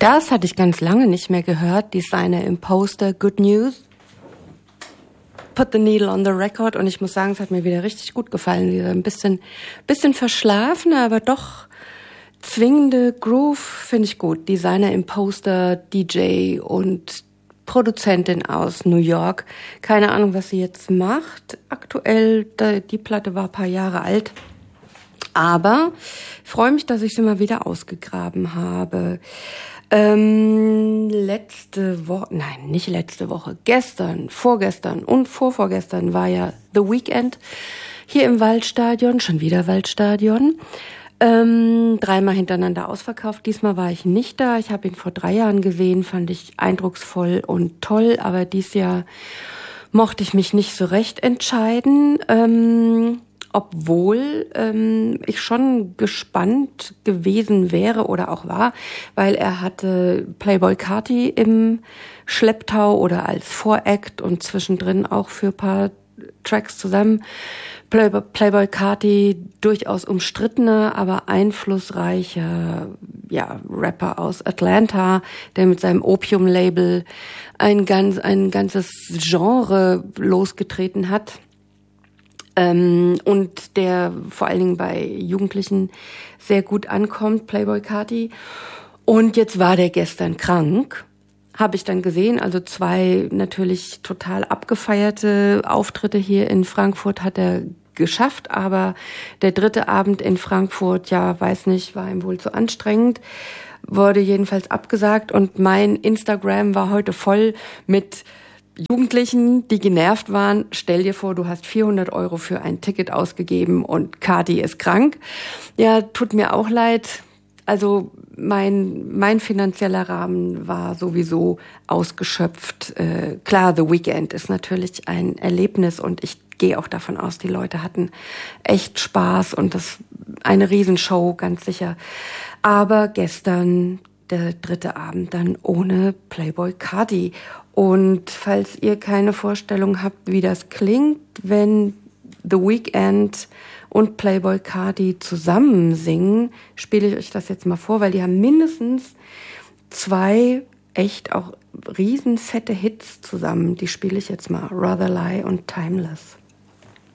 Das hatte ich ganz lange nicht mehr gehört. Designer Imposter, Good News. Put the Needle on the Record. Und ich muss sagen, es hat mir wieder richtig gut gefallen. Dieser ein bisschen verschlafene, aber doch zwingende Groove finde ich gut. Designer Imposter, DJ und Produzentin aus New York. Keine Ahnung, was sie jetzt macht. Aktuell, die Platte war ein paar Jahre alt. Aber ich freue mich, dass ich sie mal wieder ausgegraben habe. Gestern, vorgestern und vorvorgestern war ja The Weekend hier im Waldstadion, schon wieder Waldstadion. 3-mal hintereinander ausverkauft. Diesmal war ich nicht da. Ich habe ihn vor 3 Jahren gesehen, fand ich eindrucksvoll und toll. Aber dieses Jahr mochte ich mich nicht so recht entscheiden. Obwohl ich schon gespannt gewesen wäre oder auch war, weil er hatte Playboi Carti im Schlepptau oder als Voract und zwischendrin auch für ein paar Tracks zusammen. Playboi Carti, durchaus umstrittener, aber einflussreicher Rapper aus Atlanta, der mit seinem Opium-Label ein ganzes Genre losgetreten hat. Und der vor allen Dingen bei Jugendlichen sehr gut ankommt, Playboi Carti. Und jetzt war der gestern krank, habe ich dann gesehen. Also 2 natürlich total abgefeierte Auftritte hier in Frankfurt hat er geschafft, aber der 3. Abend in Frankfurt, weiß nicht, war ihm wohl zu anstrengend, wurde jedenfalls abgesagt. Und mein Instagram war heute voll mit Jugendlichen, die genervt waren. Stell dir vor, du hast 400 € für ein Ticket ausgegeben und Carti ist krank. Ja, tut mir auch leid. Also mein finanzieller Rahmen war sowieso ausgeschöpft. Klar, The Weekend ist natürlich ein Erlebnis und ich gehe auch davon aus, die Leute hatten echt Spaß und das eine Riesenshow, ganz sicher. Aber gestern der 3. Abend dann ohne Playboi Carti. Und falls ihr keine Vorstellung habt, wie das klingt, wenn The Weeknd und Playboi Carti zusammen singen, spiele ich euch das jetzt mal vor, weil die haben mindestens 2 echt auch riesenfette Hits zusammen. Die spiele ich jetzt mal. Rather Lie und Timeless.